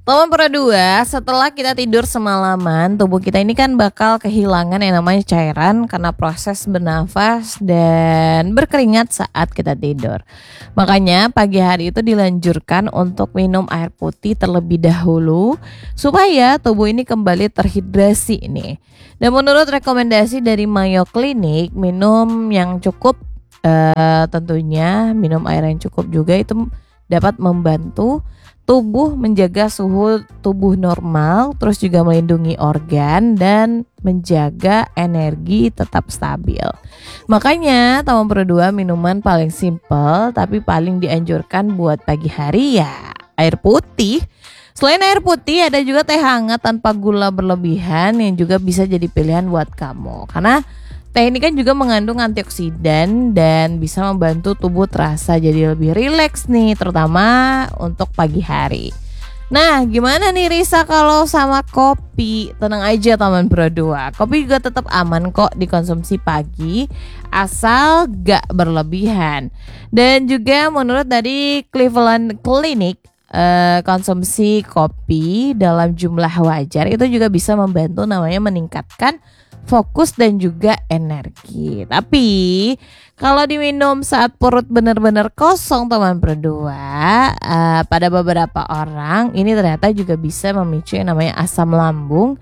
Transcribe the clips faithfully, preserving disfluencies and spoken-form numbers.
Teman Pro dua, setelah kita tidur semalaman, tubuh kita ini kan bakal kehilangan yang namanya cairan karena proses bernafas dan berkeringat saat kita tidur. Makanya pagi hari itu dilanjurkan untuk minum air putih terlebih dahulu supaya tubuh ini kembali terhidrasi nih. Dan menurut rekomendasi dari Mayo Clinic, minum yang cukup uh, tentunya minum air yang cukup juga itu dapat membantu tubuh menjaga suhu tubuh normal, terus juga melindungi organ dan menjaga energi tetap stabil. Makanya Taman Pro dua minuman paling simple tapi paling dianjurkan buat pagi hari ya air putih. Selain air putih ada juga teh hangat tanpa gula berlebihan yang juga bisa jadi pilihan buat kamu. Karena teh ini kan juga mengandung antioksidan dan bisa membantu tubuh terasa jadi lebih rileks nih, terutama untuk pagi hari. Nah, gimana nih Risa kalau sama kopi? Tenang aja Taman Pro dua. Kopi juga tetap aman kok dikonsumsi pagi asal gak berlebihan. Dan juga menurut dari Cleveland Clinic, Uh, konsumsi kopi dalam jumlah wajar itu juga bisa membantu namanya meningkatkan fokus dan juga energi. Tapi kalau diminum saat perut benar-benar kosong Taman Pro dua, uh, pada beberapa orang ini ternyata juga bisa memicu yang namanya asam lambung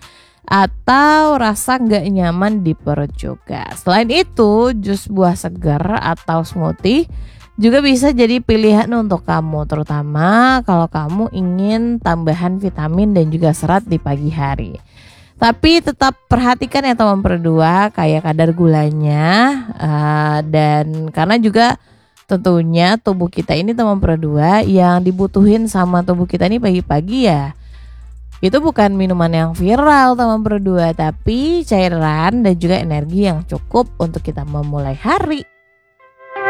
atau rasa nggak nyaman di perut juga. Selain itu, jus buah segar atau smoothie juga bisa jadi pilihan untuk kamu, terutama kalau kamu ingin tambahan vitamin dan juga serat di pagi hari. Tapi tetap perhatikan ya Taman Pro dua kayak kadar gulanya uh, dan karena juga tentunya tubuh kita ini Taman Pro dua yang dibutuhin sama tubuh kita ini pagi-pagi ya. Itu bukan minuman yang viral Taman Pro dua, tapi cairan dan juga energi yang cukup untuk kita memulai hari.